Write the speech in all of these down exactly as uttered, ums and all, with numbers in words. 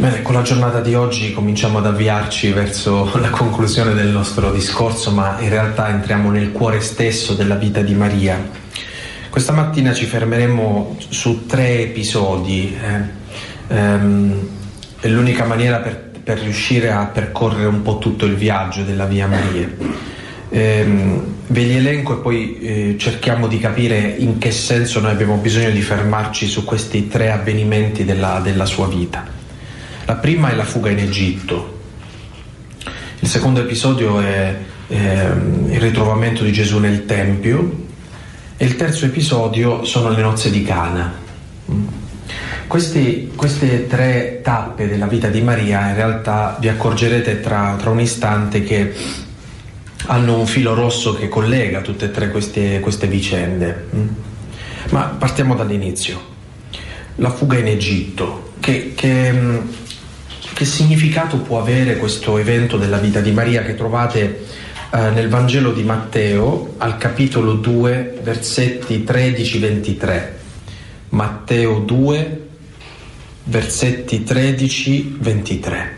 Bene, con la giornata di oggi cominciamo ad avviarci verso la conclusione del nostro discorso, ma in realtà entriamo nel cuore stesso della vita di Maria. Questa mattina ci fermeremo su tre episodi. Eh, ehm, è l'unica maniera per, per riuscire a percorrere un po' tutto il viaggio della Via Maria. Eh, ve li elenco e poi eh, cerchiamo di capire in che senso noi abbiamo bisogno di fermarci su questi tre avvenimenti della, della sua vita. La prima è la fuga in Egitto, il secondo episodio è, è il ritrovamento di Gesù nel Tempio e il terzo episodio sono le nozze di Cana. Questi, queste tre tappe della vita di Maria in realtà vi accorgerete tra, tra un istante che hanno un filo rosso che collega tutte e tre queste, queste vicende. Ma partiamo dall'inizio. La fuga in Egitto, che... che Che significato può avere questo evento della vita di Maria che trovate eh, nel Vangelo di Matteo al capitolo due, versetti tredici ventitré? Matteo due, versetti tredici ventitré.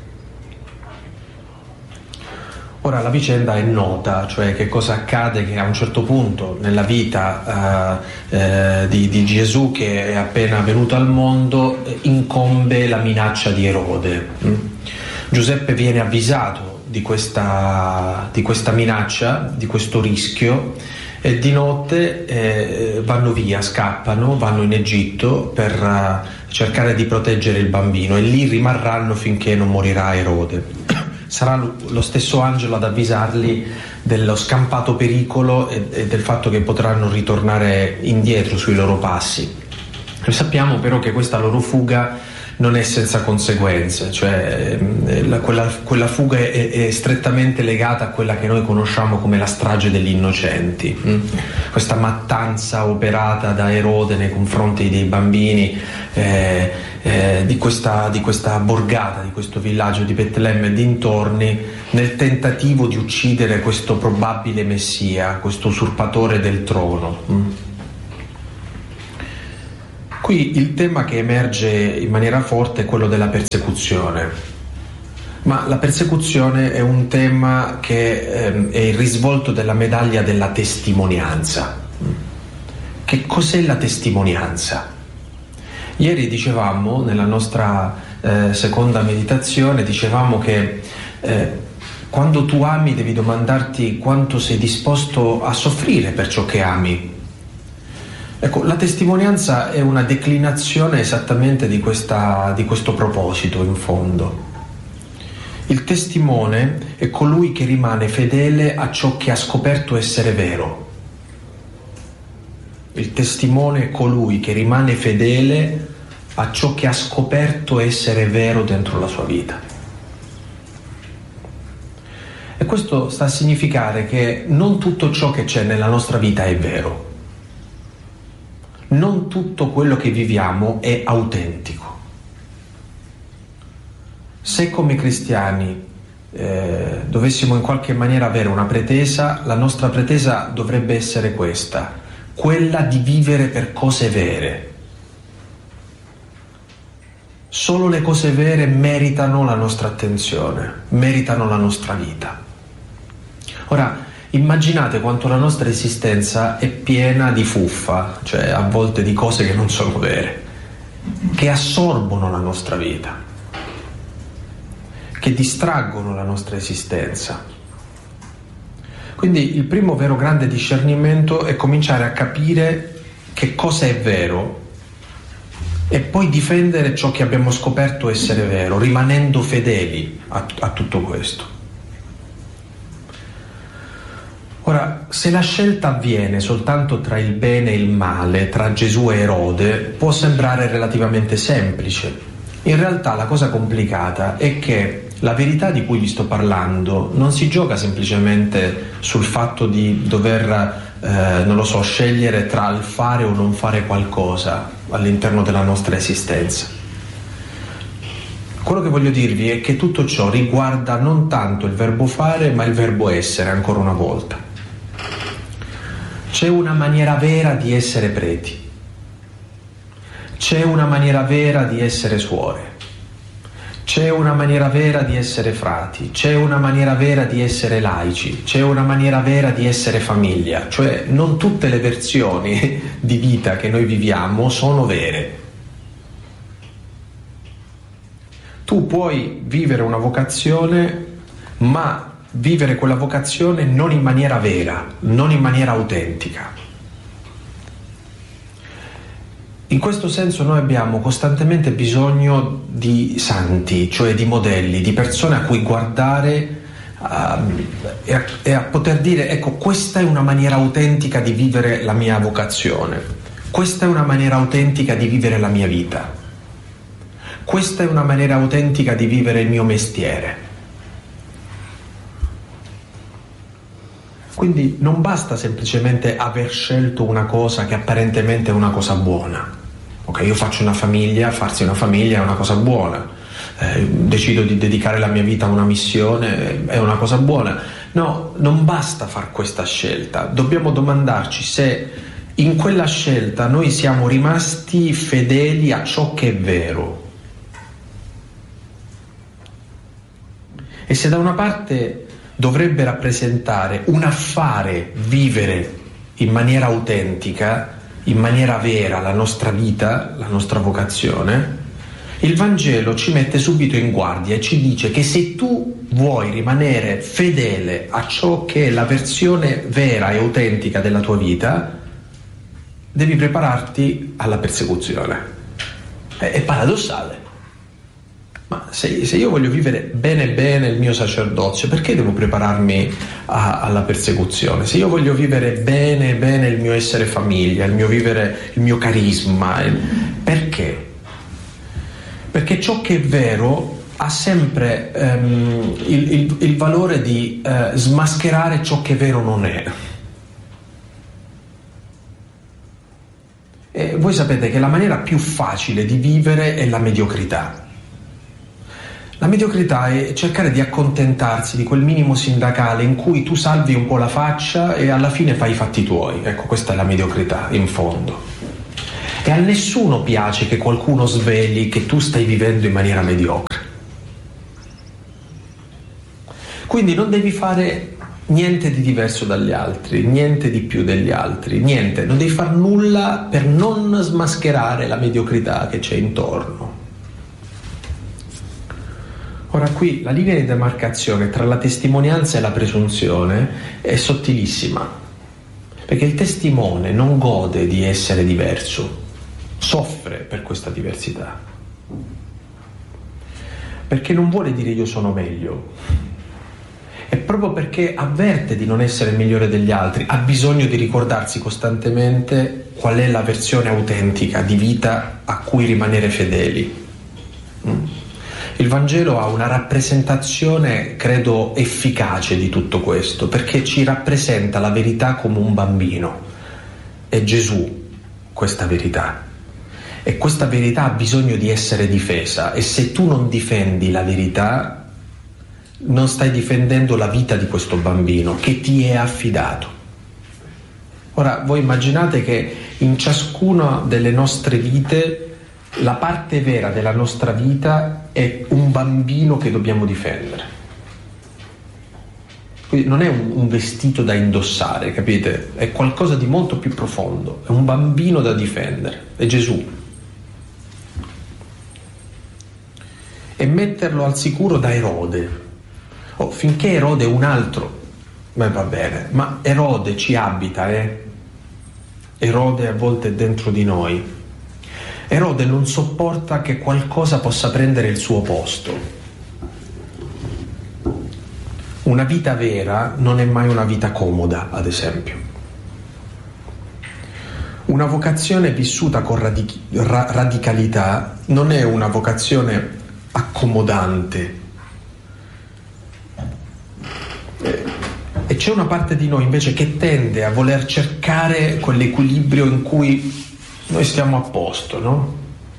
Ora la vicenda è nota, cioè che cosa accade che a un certo punto nella vita eh, eh, di, di Gesù, che è appena venuto al mondo, incombe la minaccia di Erode. Mm? Giuseppe viene avvisato di questa, di questa minaccia, di questo rischio, e di notte eh, vanno via, scappano, vanno in Egitto per uh, cercare di proteggere il bambino e lì rimarranno finché non morirà Erode. Sarà lo stesso angelo ad avvisarli dello scampato pericolo e, e del fatto che potranno ritornare indietro sui loro passi. Noi sappiamo però che questa loro fuga non è senza conseguenze, cioè la, quella, quella fuga è, è strettamente legata a quella che noi conosciamo come la strage degli innocenti. Mm? Questa mattanza operata da Erode nei confronti dei bambini eh, eh, di, questa, di questa borgata, di questo villaggio di Betlemme e dintorni, nel tentativo di uccidere questo probabile messia, questo usurpatore del trono. Mm? Qui il tema che emerge in maniera forte è quello della persecuzione, ma la persecuzione è un tema che ehm, è il risvolto della medaglia della testimonianza. Che cos'è la testimonianza? Ieri dicevamo, nella nostra eh, seconda meditazione, dicevamo che eh, quando tu ami devi domandarti quanto sei disposto a soffrire per ciò che ami. Ecco, la testimonianza è una declinazione esattamente di, questa, di questo proposito, in fondo. Il testimone è colui che rimane fedele a ciò che ha scoperto essere vero. Il testimone è colui che rimane fedele a ciò che ha scoperto essere vero dentro la sua vita. E questo sta a significare che non tutto ciò che c'è nella nostra vita è vero. Non tutto quello che viviamo è autentico. Se come cristiani eh, dovessimo in qualche maniera avere una pretesa, la nostra pretesa dovrebbe essere questa, quella di vivere per cose vere. Solo le cose vere meritano la nostra attenzione, meritano la nostra vita. Ora, immaginate quanto la nostra esistenza è piena di fuffa, cioè a volte di cose che non sono vere, che assorbono la nostra vita, che distraggono la nostra esistenza. Quindi il primo vero grande discernimento è cominciare a capire che cosa è vero e poi difendere ciò che abbiamo scoperto essere vero, rimanendo fedeli a, a tutto questo. Ora, se la scelta avviene soltanto tra il bene e il male, tra Gesù e Erode, può sembrare relativamente semplice. In realtà la cosa complicata è che la verità di cui vi sto parlando non si gioca semplicemente sul fatto di dover, eh, non lo so, scegliere tra il fare o non fare qualcosa all'interno della nostra esistenza. Quello che voglio dirvi è che tutto ciò riguarda non tanto il verbo fare, ma il verbo essere, ancora una volta. C'è una maniera vera di essere preti, c'è una maniera vera di essere suore, C'è una maniera vera di essere frati, c'è una maniera vera di essere laici, c'è una maniera vera di essere famiglia, cioè non tutte le versioni di vita che noi viviamo sono vere. Tu puoi vivere una vocazione, ma vivere quella vocazione non in maniera vera, non in maniera autentica. In questo senso noi abbiamo costantemente bisogno di santi, cioè di modelli, di persone a cui guardare uh, e, a, e a poter dire: ecco, questa è una maniera autentica di vivere la mia vocazione, questa è una maniera autentica di vivere la mia vita, questa è una maniera autentica di vivere il mio mestiere. Quindi non basta semplicemente aver scelto una cosa che apparentemente è una cosa buona. Ok, io faccio una famiglia, farsi una famiglia è una cosa buona, eh, decido di dedicare la mia vita a una missione, è una cosa buona. No, non basta far questa scelta, dobbiamo domandarci se in quella scelta noi siamo rimasti fedeli a ciò che è vero. E se da una parte dovrebbe rappresentare un affare vivere in maniera autentica, in maniera vera la nostra vita, la nostra vocazione, il Vangelo ci mette subito in guardia e ci dice che se tu vuoi rimanere fedele a ciò che è la versione vera e autentica della tua vita, devi prepararti alla persecuzione. È, è paradossale. Ma se, se io voglio vivere bene bene il mio sacerdozio, perché devo prepararmi a, alla persecuzione? Se io voglio vivere bene bene il mio essere famiglia, il mio vivere il mio carisma, il, perché? Perché ciò che è vero ha sempre um, il, il, il valore di uh, smascherare ciò che vero non è. E voi sapete che la maniera più facile di vivere è la mediocrità. La mediocrità è cercare di accontentarsi di quel minimo sindacale in cui tu salvi un po' la faccia e alla fine fai i fatti tuoi. Ecco, questa è la mediocrità, in fondo. E a nessuno piace che qualcuno sveli che tu stai vivendo in maniera mediocre. Quindi non devi fare niente di diverso dagli altri, niente di più degli altri, niente. Non devi fare nulla per non smascherare la mediocrità che c'è intorno. Ora qui la linea di demarcazione tra la testimonianza e la presunzione è sottilissima, perché il testimone non gode di essere diverso, soffre per questa diversità, perché non vuole dire io sono meglio, e proprio perché avverte di non essere il migliore degli altri, ha bisogno di ricordarsi costantemente qual è la versione autentica di vita a cui rimanere fedeli. Mm. Il Vangelo ha una rappresentazione, credo, efficace di tutto questo, perché ci rappresenta la verità come un bambino. È Gesù questa verità. E questa verità ha bisogno di essere difesa. E se tu non difendi la verità, non stai difendendo la vita di questo bambino che ti è affidato. Ora, voi immaginate che in ciascuna delle nostre vite la parte vera della nostra vita è un bambino che dobbiamo difendere. Quindi non è un, un vestito da indossare, capite? È qualcosa di molto più profondo, è un bambino da difendere, è Gesù. E metterlo al sicuro da Erode. Oh, finché Erode è un altro, beh, va bene, ma Erode ci abita, eh? Erode a volte è dentro di noi. Erode non sopporta che qualcosa possa prendere il suo posto. Una vita vera non è mai una vita comoda, ad esempio. Una vocazione vissuta con radic- ra- radicalità non è una vocazione accomodante. E c'è una parte di noi invece che tende a voler cercare quell'equilibrio in cui noi stiamo a posto, no?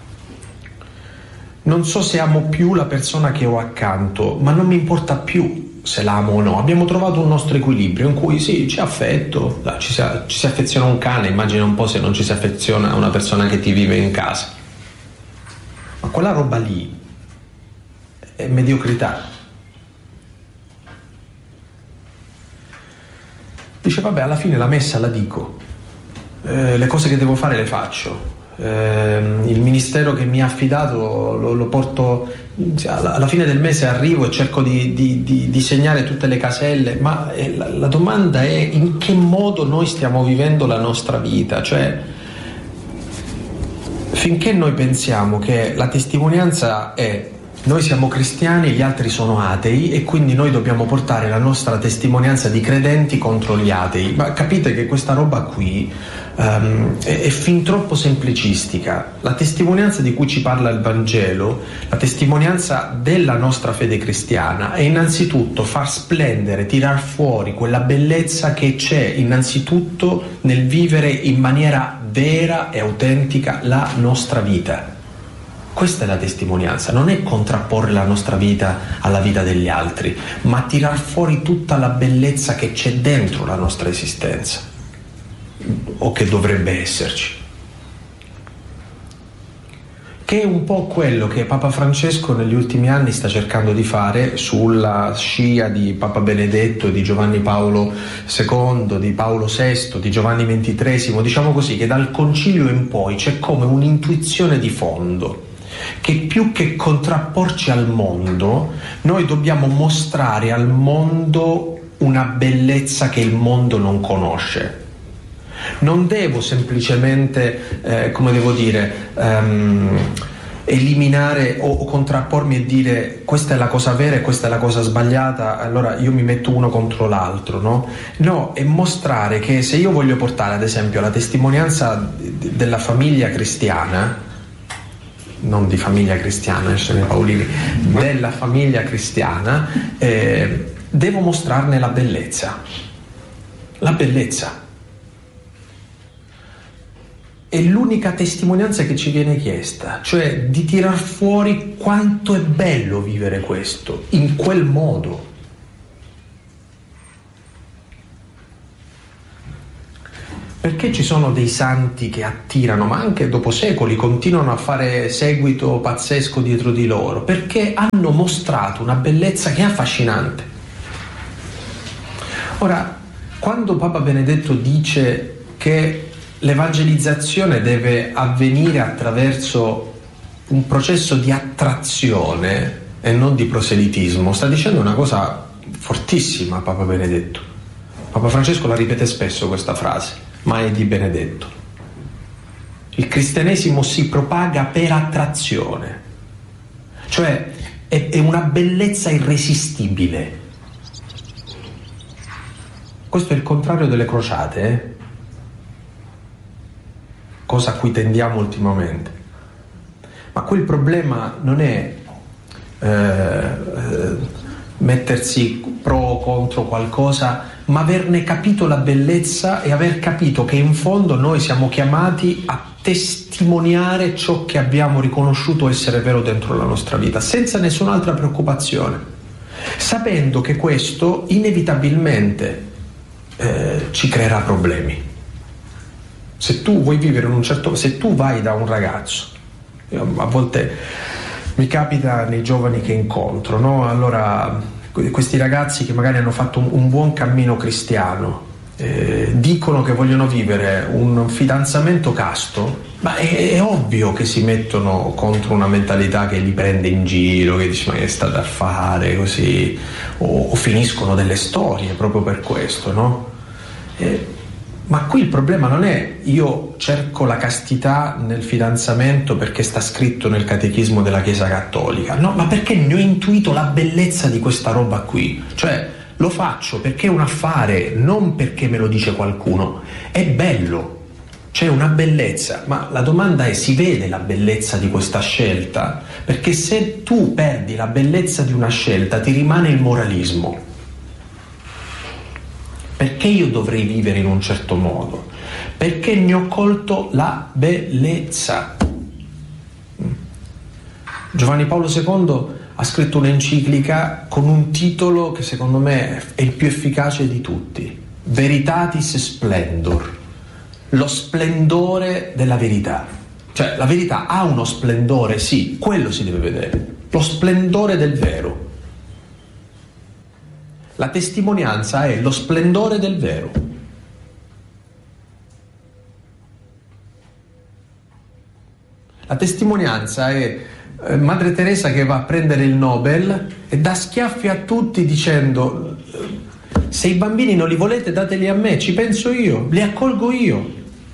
Non so se amo più la persona che ho accanto, ma non mi importa più se l'amo o no. Abbiamo trovato un nostro equilibrio in cui sì, c'è affetto, ci si, ci si affeziona a un cane, immagina un po' se non ci si affeziona a una persona che ti vive in casa. Ma quella roba lì è mediocrità. Dice vabbè, alla fine la messa la dico, eh, le cose che devo fare le faccio, eh, il ministero che mi ha affidato lo, lo porto, alla, alla fine del mese arrivo e cerco di, di, di, di segnare tutte le caselle, ma eh, la, la domanda è in che modo noi stiamo vivendo la nostra vita, cioè finché noi pensiamo che la testimonianza è noi siamo cristiani, gli altri sono atei e quindi noi dobbiamo portare la nostra testimonianza di credenti contro gli atei, ma capite che questa roba qui um, è, è fin troppo semplicistica. La testimonianza di cui ci parla il Vangelo, la testimonianza della nostra fede cristiana, è innanzitutto far splendere, tirar fuori quella bellezza che c'è innanzitutto nel vivere in maniera vera e autentica la nostra vita. Questa è la testimonianza, non è contrapporre la nostra vita alla vita degli altri, ma tirar fuori tutta la bellezza che c'è dentro la nostra esistenza, o che dovrebbe esserci. Che è un po' quello che Papa Francesco negli ultimi anni sta cercando di fare sulla scia di Papa Benedetto, di Giovanni Paolo secondo, di Paolo sesto, di Giovanni ventitresimo, diciamo così, che dal Concilio in poi c'è come un'intuizione di fondo, che più che contrapporci al mondo, noi dobbiamo mostrare al mondo una bellezza che il mondo non conosce. Non devo semplicemente, eh, come devo dire, um, eliminare o, o contrappormi e dire questa è la cosa vera e questa è la cosa sbagliata, allora io mi metto uno contro l'altro, no? No, è mostrare che se io voglio portare ad esempio la testimonianza d- della famiglia cristiana, non di famiglia cristiana, sono i Paolini, della famiglia cristiana, eh, devo mostrarne la bellezza. La bellezza. È l'unica testimonianza che ci viene chiesta, cioè di tirar fuori quanto è bello vivere questo, in quel modo. Perché ci sono dei santi che attirano, ma anche dopo secoli continuano a fare seguito pazzesco dietro di loro? Perché hanno mostrato una bellezza che è affascinante. Ora, quando Papa Benedetto dice che l'evangelizzazione deve avvenire attraverso un processo di attrazione e non di proselitismo, sta dicendo una cosa fortissima Papa Benedetto. Papa Francesco la ripete spesso questa frase, ma è di Benedetto. Il cristianesimo si propaga per attrazione, cioè è, è una bellezza irresistibile. Questo è il contrario delle crociate, eh? Cosa a cui tendiamo ultimamente. Ma qui il problema non è eh, eh, mettersi pro o contro qualcosa, ma averne capito la bellezza e aver capito che in fondo noi siamo chiamati a testimoniare ciò che abbiamo riconosciuto essere vero dentro la nostra vita, senza nessun'altra preoccupazione, sapendo che questo inevitabilmente eh, ci creerà problemi. Se tu vuoi vivere in un certo, se tu vai da un ragazzo, a volte mi capita nei giovani che incontro, no? Allora questi ragazzi che magari hanno fatto un, un buon cammino cristiano, eh, dicono che vogliono vivere un fidanzamento casto, ma è, è ovvio che si mettono contro una mentalità che li prende in giro, che dice ma che sta da fare così, o, o finiscono delle storie proprio per questo, no? Eh, Ma qui il problema non è io cerco la castità nel fidanzamento perché sta scritto nel catechismo della Chiesa Cattolica, no, ma perché ne ho intuito la bellezza di questa roba qui, cioè lo faccio perché è un affare, non perché me lo dice qualcuno, è bello, c'è una bellezza, ma la domanda è: si vede la bellezza di questa scelta? Perché se tu perdi la bellezza di una scelta ti rimane il moralismo. Perché io dovrei vivere in un certo modo? Perché ne ho colto la bellezza. Giovanni Paolo secondo ha scritto un'enciclica con un titolo che secondo me è il più efficace di tutti: Veritatis Splendor, lo splendore della verità. Cioè la verità ha uno splendore, sì, quello si deve vedere. lo splendore del vero. La testimonianza è lo splendore del vero. La testimonianza è eh, Madre Teresa che va a prendere il Nobel e dà schiaffi a tutti dicendo: se i bambini non li volete dateli a me, ci penso io, li accolgo io.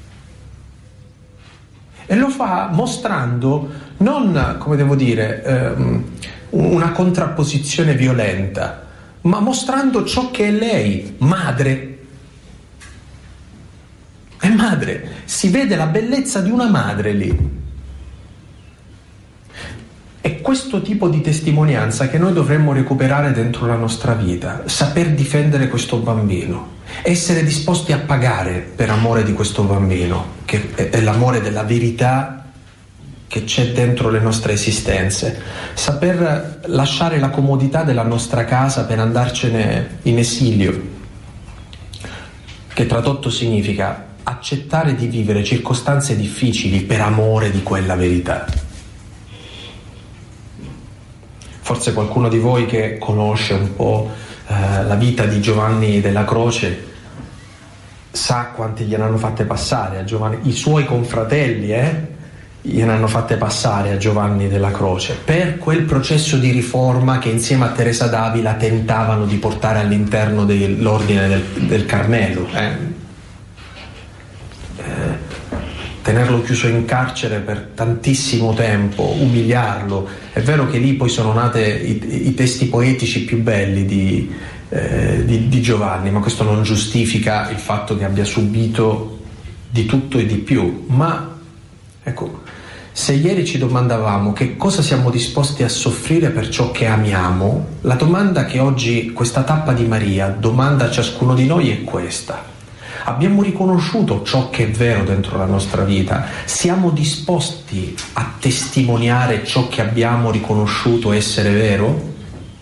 E lo fa mostrando non, come devo dire, ehm, una contrapposizione violenta, ma mostrando ciò che è lei, madre. È madre, si vede la bellezza di una madre lì. È questo tipo di testimonianza che noi dovremmo recuperare dentro la nostra vita, saper difendere questo bambino, essere disposti a pagare per amore di questo bambino, che è l'amore della verità che c'è dentro le nostre esistenze, saper lasciare la comodità della nostra casa per andarcene in esilio, che tradotto significa accettare di vivere circostanze difficili per amore di quella verità. Forse qualcuno di voi che conosce un po' eh, la vita di Giovanni della Croce sa quanti gliene fatte passare a Giovanni, i suoi confratelli, eh? gliene hanno fatte passare a Giovanni della Croce per quel processo di riforma che insieme a Teresa d'Avila tentavano di portare all'interno dell'ordine del, del Carmelo. Eh? Eh, tenerlo chiuso in carcere per tantissimo tempo, umiliarlo. È vero che lì poi sono nate i, i testi poetici più belli di, eh, di, di Giovanni, ma questo non giustifica il fatto che abbia subito di tutto e di più. Ma ecco, se ieri ci domandavamo che cosa siamo disposti a soffrire per ciò che amiamo, la domanda che oggi questa tappa di Maria domanda a ciascuno di noi è questa: abbiamo riconosciuto ciò che è vero dentro la nostra vita? Siamo disposti a testimoniare ciò che abbiamo riconosciuto essere vero?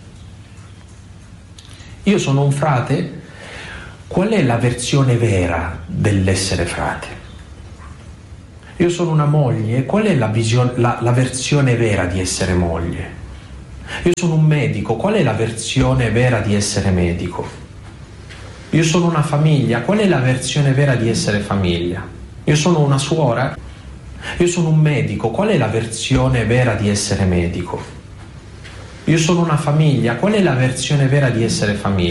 Io sono un frate, qual è la versione vera dell'essere frate? Io sono una moglie, qual è la, visione, la, la versione vera di essere moglie? Io sono un medico, qual è la versione vera di essere medico? Io sono una famiglia, qual è la versione vera di essere famiglia? Io sono una suora, io sono un medico, qual è la versione vera di essere medico? Io sono una famiglia, qual è la versione vera di essere famiglia?